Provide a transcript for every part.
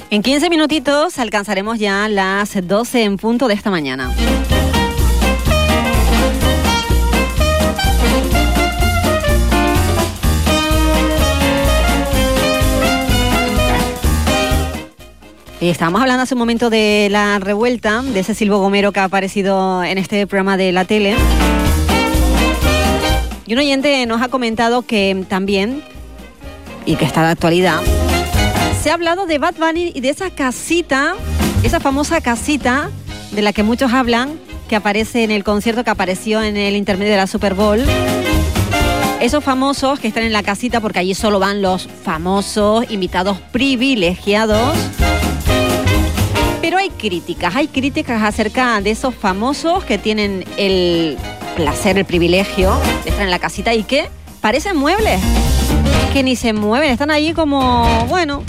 En 15 minutitos alcanzaremos ya las 12 en punto de esta mañana. Estábamos hablando hace un momento de la revuelta, de ese Silvo Gomero que ha aparecido en este programa de la tele. Y un oyente nos ha comentado que también, y que está de actualidad, se ha hablado de Bad Bunny y de esa casita, esa famosa casita de la que muchos hablan, que aparece en el concierto que apareció en el intermedio de la Super Bowl. Esos famosos que están en la casita, porque allí solo van los famosos, invitados privilegiados. Pero hay críticas acerca de esos famosos que tienen el placer, el privilegio de estar en la casita y que parecen muebles, que ni se mueven, están allí como, bueno.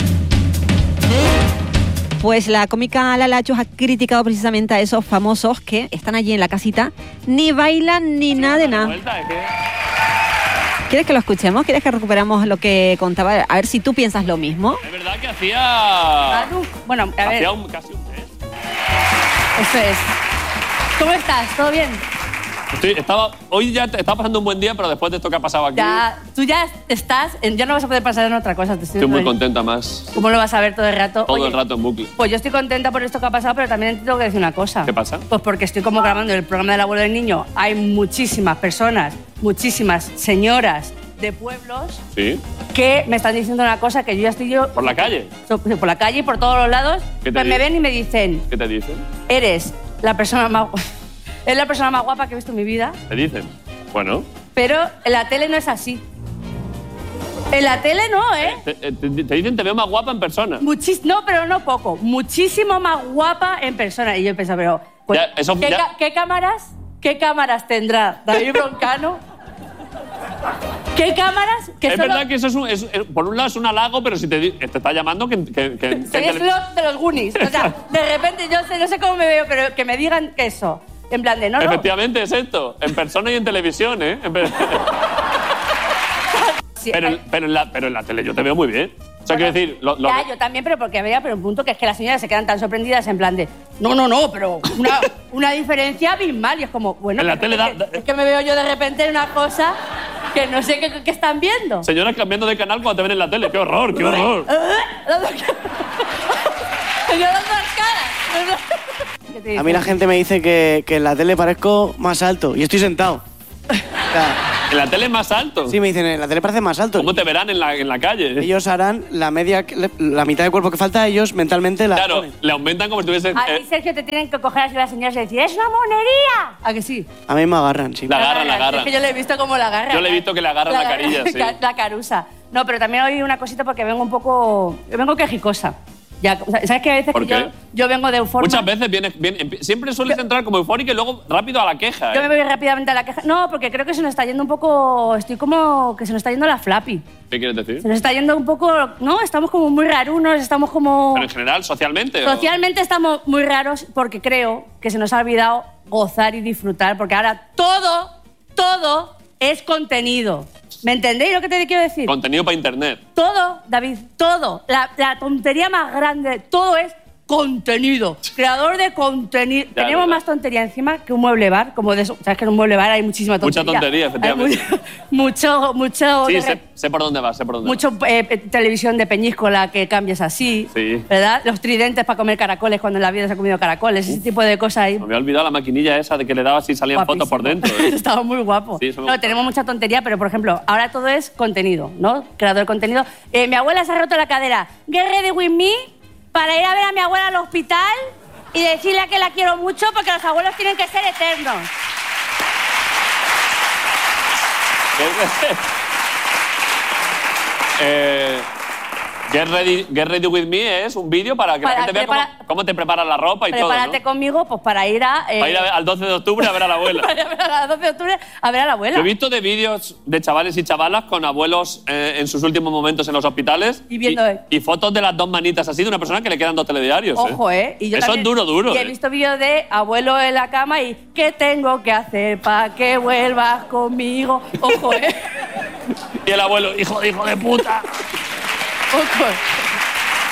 Pues la cómica Lala Chus ha criticado precisamente a esos famosos que están allí en la casita, ni bailan ni nada de nada. ¿Quieres que lo escuchemos? ¿Quieres que recuperamos lo que contaba? A ver si tú piensas lo mismo. Es verdad que hacía... Bueno, a ver. Hacía casi un test. Eso es. ¿Cómo estás? ¿Todo bien? Hoy ya estaba pasando un buen día, pero después de esto que ha pasado aquí... Tú ya estás... Ya no vas a poder pasar en otra cosa. Estoy muy contenta más. ¿Cómo lo vas a ver todo el rato? Todo el rato en bucle. Pues yo estoy contenta por esto que ha pasado, pero también te tengo que decir una cosa. ¿Qué pasa? Pues porque estoy como grabando el programa del abuelo del niño. Hay muchísimas personas, muchísimas señoras de pueblos, ¿sí?, que me están diciendo una cosa que yo ya estoy ¿Por la calle? Por la calle y por todos los lados. Pues me ven y me dicen... ¿Qué te dicen? Eres la persona más... Es la persona más guapa que he visto en mi vida. ¿Te dicen? Bueno. Pero en la tele no es así. En la tele no, ¿eh? Te dicen te veo más guapa en persona. No, pero no poco. Muchísimo más guapa en persona. Y yo he pensado, pero... Pues, ya, ¿Qué cámaras tendrá David Broncano? ¿Qué cámaras? Es verdad que eso por un lado es un halago, pero si te está llamando que soy slot de los Goonies. O sea, de repente no sé cómo me veo, pero que me digan que eso. En plan de no. Efectivamente, es esto. En persona y en televisión, ¿eh? Sí, pero en la tele yo te veo muy bien. O sea, quiero decir... Ya, yo también, pero porque había un punto que es que las señoras se quedan tan sorprendidas en plan de no, pero una diferencia abismal. Y es como, bueno, en la tele es que me veo yo de repente en una cosa que no sé qué están viendo. Señoras cambiando de canal cuando te ven en la tele. ¡Qué horror, qué horror! Señoras marcadas. A mí la gente me dice que en la tele parezco más alto y estoy sentado. O sea, ¿En la tele es más alto? Sí, me dicen, en la tele parece más alto. ¿Cómo te verán en la calle? Ellos harán la mitad de cuerpo que falta, ellos mentalmente la Claro, ponen. le aumentan como si tuviesen... A ti, Sergio, te tienen que coger así las señoras y decir, ¡es una monería! ¿A que sí? A mí me agarran, sí. La agarran. Es que yo le he visto como la agarra. Yo le he visto que le agarran la carilla, sí. La carusa. No, pero también oí una cosita porque vengo un poco... Vengo quejicosa. Ya, ¿sabes que a veces que yo vengo de euforia? Muchas veces siempre sueles entrar como eufórica y luego rápido a la queja. Yo me voy rápidamente a la queja. No, porque creo que se nos está yendo un poco... Estoy como que se nos está yendo la flappy. ¿Qué quieres decir? Se nos está yendo un poco... No, estamos como muy rarunos, estamos como... Pero en general, socialmente. Socialmente estamos muy raros porque creo que se nos ha olvidado gozar y disfrutar, porque ahora todo es contenido. ¿Me entendéis lo que te quiero decir? Contenido para internet. Todo, David, todo. La tontería más grande, todo es contenido. Creador de contenido. Ya, Tenemos más tontería encima que un mueble bar, como de eso. Sabes que en un mueble bar hay muchísima tontería. Mucha tontería, efectivamente. Mucho. Sí, sé por dónde vas, Mucho televisión de peñíscola que cambias así. Sí. ¿Verdad? Los tridentes para comer caracoles cuando en la vida se ha comido caracoles. Ese tipo de cosas ahí. Me había olvidado la maquinilla esa de que le dabas y salían Guapísimo. fotos por dentro. Estaba muy guapo. Sí, tenemos mucha tontería, pero por ejemplo, ahora todo es contenido, ¿no? Creador de contenido. Mi abuela se ha roto la cadera. Get ready with me para ir a ver a mi abuela al hospital y decirle que la quiero mucho porque los abuelos tienen que ser eternos. Get ready with me es un vídeo para que la gente vea cómo te preparas la ropa y todo, ¿no? Prepárate conmigo pues para ir al 12 de octubre a ver a la abuela. Para ir al 12 de octubre a ver a la abuela. Yo he visto de vídeos de chavales y chavalas con abuelos en sus últimos momentos en los hospitales y fotos de las dos manitas así de una persona que le quedan 2 telediarios. Ojo, Y yo eso también, es duro. Y he visto vídeos de abuelo en la cama y ¿qué tengo que hacer para que vuelvas conmigo? Ojo, Y el abuelo, hijo de puta.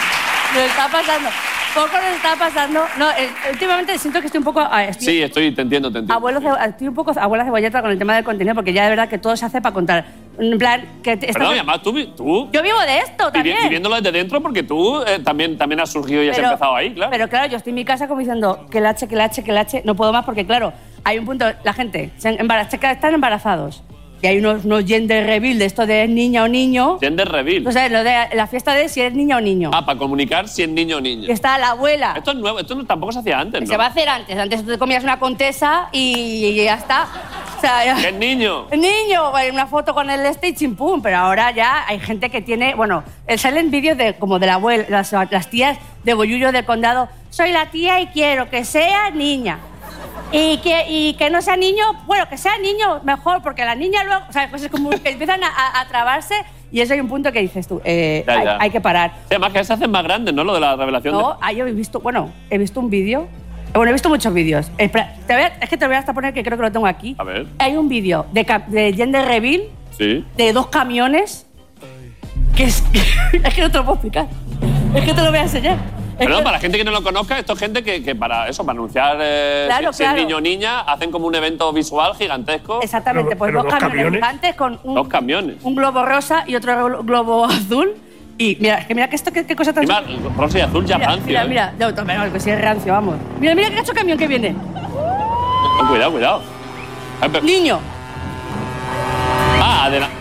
Nos está pasando. Poco nos está pasando. No, últimamente siento que estoy un poco... Sí, te entiendo. Estoy un poco abuela cebolleta con el tema del contenido, porque ya de verdad que todo se hace para contar. En plan, que... Perdón, y además tú... Yo vivo de esto también. Viviéndolo desde dentro, porque tú también has surgido y has empezado ahí, claro. Pero claro, yo estoy en mi casa como diciendo que la H, no puedo más, porque claro, hay un punto... La gente están embarazados. Y hay unos gender reveal de esto de niña o niño. Gender reveal. O sea, lo de la fiesta de si eres niña o niño. Ah, para comunicar si es niño o niña. Y está la abuela. Esto es nuevo, tampoco se hacía antes, ¿no? Se va a hacer antes. Antes tú te comías una contesa y ya está. O sea, ¿qué es niño? Niño, una foto con el staging, pum. Pero ahora ya hay gente que tiene... Bueno, salen vídeos como de la abuela, las tías de Bollullo del Condado. Soy la tía y quiero que sea niña. Y que no sea niño, bueno, que sea niño mejor, porque la niña luego, o sea, pues es como que empiezan a trabarse y eso hay un punto que dices tú, hay que parar. Sí, además que se hacen más grandes, ¿no? Lo de la revelación. No, yo he visto un vídeo, he visto muchos vídeos. Es que te voy a hasta poner que creo que lo tengo aquí. A ver. Hay un vídeo de gender reveal de 2 camiones que es que no te lo puedo explicar. Es que te lo voy a enseñar. Perdón, para la gente que no lo conozca, esto es gente que para anunciar si es niño o niña, hacen como un evento visual gigantesco. Exactamente, pues dos camiones gigantes con un globo rosa y otro globo azul. Y mira que esto, qué cosa tan... Mira, rosa y azul ya rancio. Mira, que si es rancio, vamos. Mira qué cacho camión que viene. Cuidado. Niño. Adelante.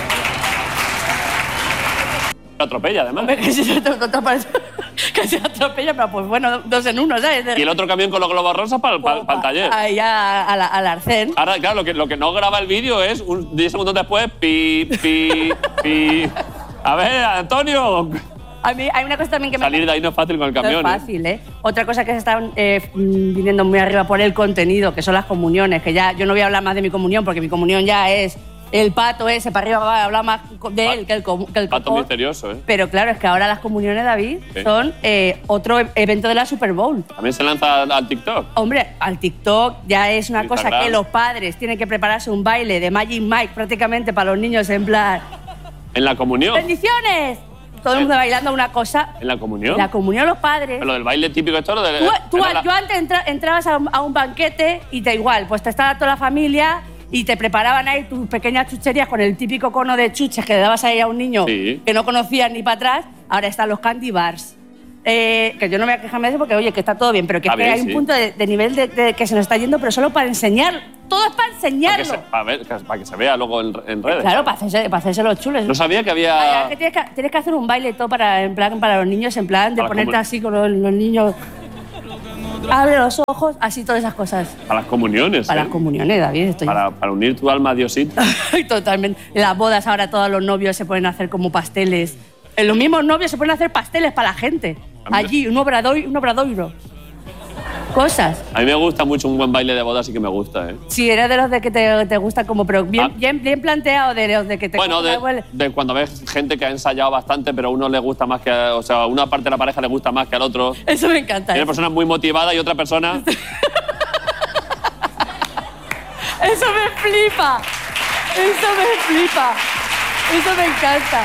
Atropella, además. Que se atropella, pero pues bueno, 2 en 1, ¿sabes? Y el otro camión con los globos rosas para el taller. Ahí al arcén. Ahora, claro, lo que no graba el vídeo es 10 segundos después, pi. A ver, Antonio. A mí hay una cosa también que Salir de ahí no es fácil con el camión. No es fácil, ¿eh? Otra cosa que se está viniendo muy arriba por el contenido, que son las comuniones, que ya yo no voy a hablar más de mi comunión, porque mi comunión ya es... El pato ese, para arriba va a hablar más de él que el pato misterioso, ¿eh? Pero claro, es que ahora las comuniones, David, son otro evento de la Super Bowl. ¿También se lanza al TikTok? Hombre, al TikTok ya es una cosa que los padres tienen que prepararse un baile de Magic Mike prácticamente para los niños en plan... ¿En la comunión? ¡Bendiciones! Todo el mundo bailando una cosa. ¿En la comunión? En la comunión los padres. Lo del baile típico esto, yo antes entrabas a un banquete y da igual, pues te estaba toda la familia... Y te preparaban ahí tus pequeñas chucherías con el típico cono de chuches que le dabas ahí a un niño que no conocías ni para atrás. Ahora están los candy bars. Que yo no me voy a quejarme de eso porque, oye, que está todo bien, pero que, es que hay un punto de nivel de que se nos está yendo, pero solo para enseñar. Todo es para enseñarlo. Para que se vea luego en redes. Claro, para hacerse los chulos. No sabía que había... Tienes que hacer un baile todo para los niños, en plan de ponerte así con los niños... Abre los ojos, así todas esas cosas. Para las comuniones. Para las comuniones, David. Para unir tu alma a Diosito. Totalmente. En las bodas ahora todos los novios se pueden hacer como pasteles. En los mismos novios se pueden hacer pasteles para la gente. Allí, un obradoiro. Cosas. A mí me gusta mucho un buen baile de boda, sí que me gusta, ¿eh? Sí, eres de los de que te gusta como, pero bien planteado, de los de que te... Bueno, de cuando ves gente que ha ensayado bastante, pero a uno le gusta más que... O sea, a una parte de la pareja le gusta más que al otro. Eso me encanta. Hay una persona muy motivada y otra persona... Eso me flipa. Eso me encanta.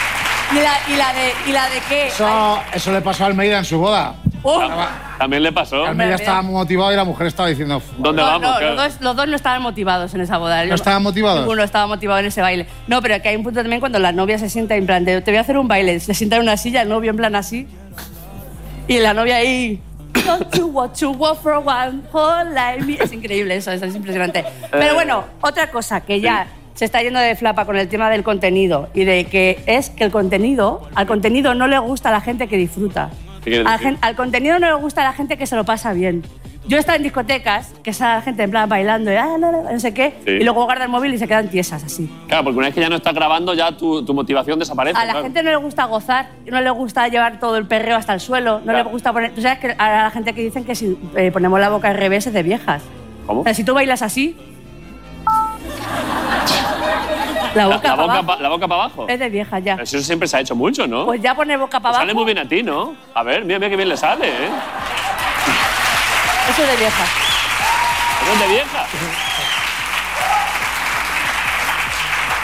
¿Y la de qué? Eso le pasó a Almeida en su boda. También le pasó. Almeida estaba muy motivado y la mujer estaba diciendo... ¿Dónde vamos? Los dos no estaban motivados en esa boda. ¿No estaban motivados? Ninguno estaba motivado en ese baile. No, pero que hay un punto también cuando la novia se sienta en plan de, te voy a hacer un baile. Se sienta en una silla, el novio en plan así. Y la novia ahí... What you want for one whole life. Es increíble eso, es impresionante. Pero bueno, otra cosa que ya... Se está yendo de flapa con el tema del contenido y de que es que al contenido no le gusta a la gente que disfruta. Al contenido no le gusta a la gente que se lo pasa bien. Yo he estado en discotecas que está la gente en plan bailando y no sé qué, y luego guarda el móvil y se quedan tiesas así. Claro, porque una vez que ya no estás grabando, ya tu motivación desaparece. A la gente no le gusta gozar, no le gusta llevar todo el perreo hasta el suelo, no le gusta poner... Tú sabes que a la gente que dicen que si ponemos la boca al revés es de viejas. ¿Cómo? O sea, si tú bailas así... La boca para abajo. Es de vieja ya. Eso siempre se ha hecho mucho, ¿no? Pues ya poner boca para abajo. Sale muy bien a ti, ¿no? A ver, mira qué bien le sale, ¿eh? Eso es de vieja. Eso es de vieja.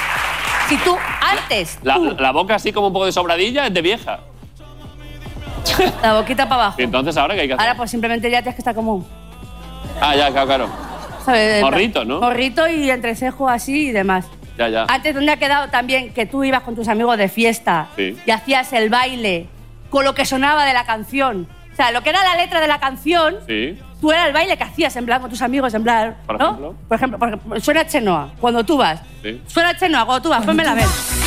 Si tú antes... La boca así como un poco de sobradilla es de vieja. La boquita para abajo. ¿Y entonces ahora qué hay que hacer? Ahora pues simplemente ya tienes que estar como... Ya, claro. ¿sabes? Morrito, ¿no? Morrito y entrecejo así y demás. Ya. Antes, ¿dónde ha quedado también que tú ibas con tus amigos de fiesta y hacías el baile con lo que sonaba de la canción? O sea, lo que era la letra de la canción, tú era el baile que hacías en plan con tus amigos, en plan, ¿no? Por ejemplo, suena Chenoa, cuando tú vas. Suena Chenoa, cuando tú vas, ponme la vez.